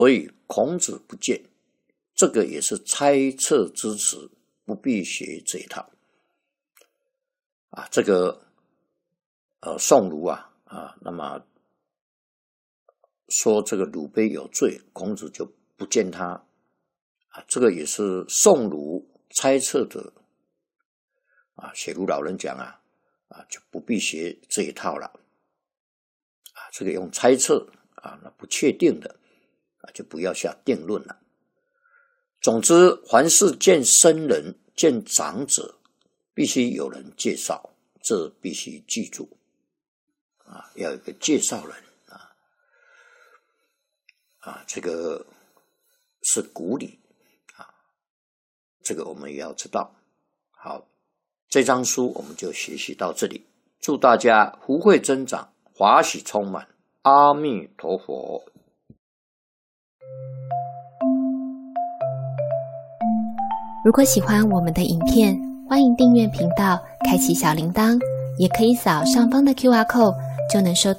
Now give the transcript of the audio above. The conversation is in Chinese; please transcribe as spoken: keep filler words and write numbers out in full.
所以孔子不见，这个也是猜测之词，不必学这一套啊。这个呃宋儒啊啊，那么说这个鲁卑有罪，孔子就不见他啊，这个也是宋儒猜测的啊。写儒老人讲啊啊，就不必学这一套了啊。这个用猜测啊，那不确定的啊，就不要下定论了。总之，凡是见生人、见长者，必须有人介绍，这必须记住啊，要有一个介绍人啊啊，这个是古礼啊，这个我们也要知道。好，这章书我们就学习到这里，祝大家福慧增长，华喜充满，阿弥陀佛。 如果喜欢我们的影片，欢迎订阅频道，开启小铃铛，也可以扫上方的 Q R code，就能收到